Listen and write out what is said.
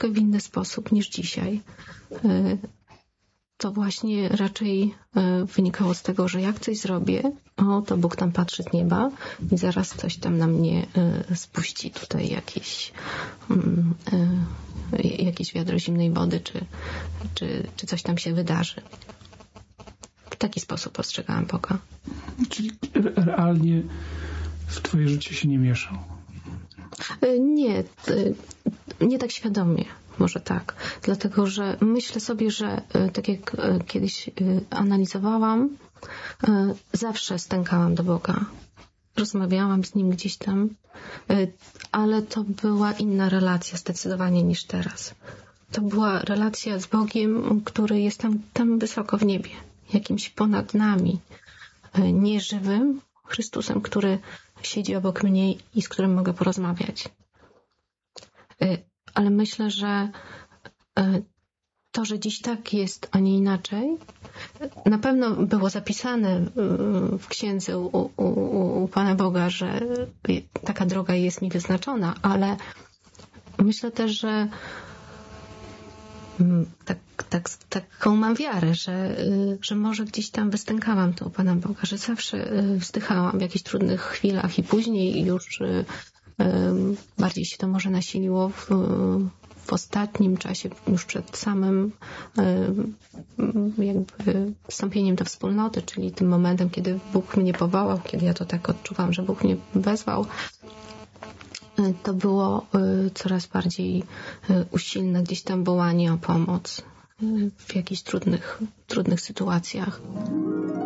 troszkę w inny sposób niż dzisiaj. To właśnie raczej wynikało z tego, że jak coś zrobię, to Bóg tam patrzy z nieba i zaraz coś tam na mnie spuści tutaj jakieś wiadro zimnej wody, czy coś tam się wydarzy. W taki sposób postrzegałam Boga. Czyli realnie w twoje życie się nie mieszał? Nie tak świadomie. Może tak. Dlatego, że myślę sobie, że tak jak kiedyś analizowałam, zawsze stękałam do Boga. Rozmawiałam z Nim gdzieś tam, ale to była inna relacja zdecydowanie niż teraz. To była relacja z Bogiem, który jest tam wysoko w niebie, jakimś ponad nami, nieżywym Chrystusem, który siedzi obok mnie i z którym mogę porozmawiać. Ale myślę, że to, że dziś tak jest, a nie inaczej, na pewno było zapisane w księdze u Pana Boga, że taka droga jest mi wyznaczona, ale myślę też, że taką mam wiarę, że może gdzieś tam wystękałam tu u Pana Boga, że zawsze wzdychałam w jakichś trudnych chwilach i później już bardziej się to może nasiliło w ostatnim czasie, już przed samym jakby wstąpieniem do wspólnoty, czyli tym momentem, kiedy Bóg mnie powołał, kiedy ja to tak odczuwam, że Bóg mnie wezwał, to było coraz bardziej usilne gdzieś tam wołanie o pomoc w jakichś trudnych sytuacjach.